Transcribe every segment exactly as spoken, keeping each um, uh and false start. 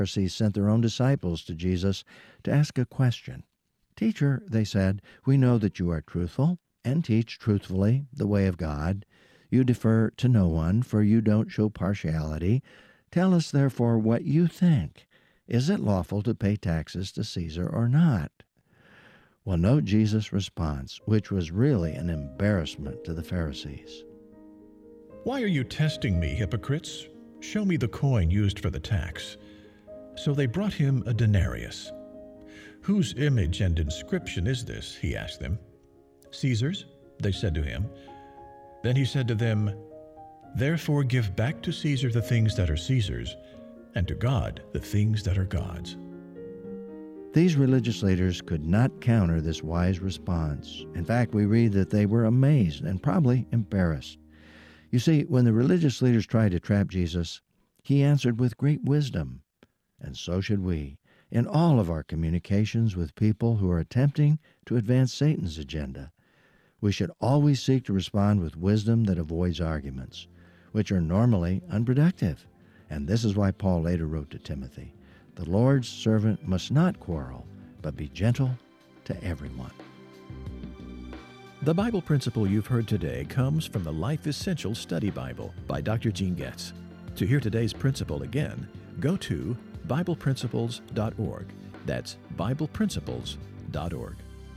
Pharisees sent their own disciples to Jesus to ask a question. "Teacher," they said, "we know that you are truthful and teach truthfully the way of God. You defer to no one, for you don't show partiality. Tell us, therefore, what you think. Is it lawful to pay taxes to Caesar or not?" Well, note Jesus' response, which was really an embarrassment to the Pharisees. "Why are you testing me, hypocrites? Show me the coin used for the tax." So they brought him a denarius. "Whose image and inscription is this?" he asked them. "Caesar's," they said to him. Then he said to them, "Therefore give back to Caesar the things that are Caesar's, and to God the things that are God's." These religious leaders could not counter this wise response. In fact, we read that they were amazed and probably embarrassed. You see, when the religious leaders tried to trap Jesus, he answered with great wisdom. And so should we, in all of our communications with people who are attempting to advance Satan's agenda. We should always seek to respond with wisdom that avoids arguments, which are normally unproductive. And this is why Paul later wrote to Timothy, "The Lord's servant must not quarrel, but be gentle to everyone." The Bible principle you've heard today comes from the Life Essential Study Bible by Doctor Gene Getz. To hear today's principle again, go to Bible Principles dot org. That's Bible Principles dot org.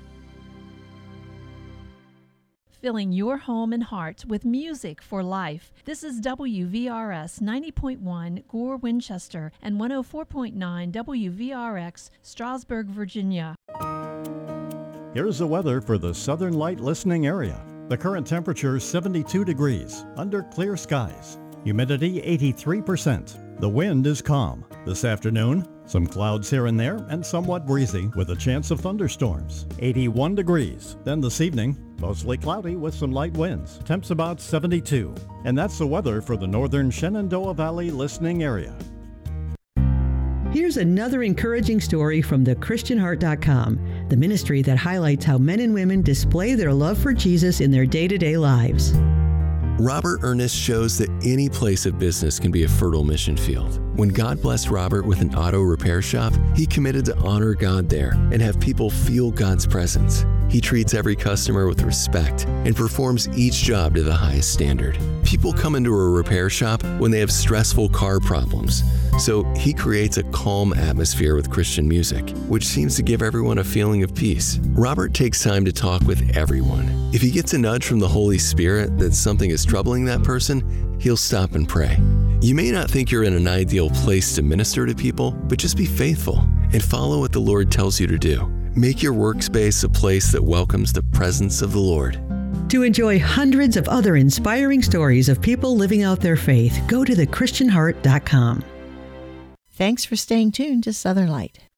Filling your home and heart with music for life. This is W V R S ninety point one Gore, Winchester, and one oh four point nine W V R X, Strasburg, Virginia. Here's the weather for the Southern Light listening area. The current temperature is seventy-two degrees, under clear skies. Humidity eighty-three percent. The wind is calm. This afternoon, some clouds here and there and somewhat breezy with a chance of thunderstorms. eighty-one degrees. Then this evening, mostly cloudy with some light winds. Temps about seventy-two. And that's the weather for the northern Shenandoah Valley listening area. Here's another encouraging story from the Christian Heart dot com, the ministry that highlights how men and women display their love for Jesus in their day-to-day lives. Robert Ernest shows that any place of business can be a fertile mission field. When God blessed Robert with an auto repair shop, he committed to honor God there and have people feel God's presence. He treats every customer with respect and performs each job to the highest standard. People come into a repair shop when they have stressful car problems, so he creates a calm atmosphere with Christian music, which seems to give everyone a feeling of peace. Robert takes time to talk with everyone. If he gets a nudge from the Holy Spirit that something is troubling that person, he'll stop and pray. You may not think you're in an ideal place to minister to people, but just be faithful and follow what the Lord tells you to do. Make your workspace a place that welcomes the presence of the Lord. To enjoy hundreds of other inspiring stories of people living out their faith, go to the Christian Heart dot com. Thanks for staying tuned to Southern Light.